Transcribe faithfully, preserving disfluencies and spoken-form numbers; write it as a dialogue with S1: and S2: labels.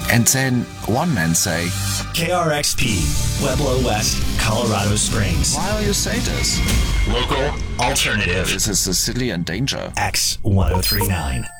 S1: And then one man say,
S2: K R X P, Pueblo West, Colorado Springs.
S1: why you say this?
S2: Local alternative.
S1: This is the city in danger.
S2: X ten thirty-nine.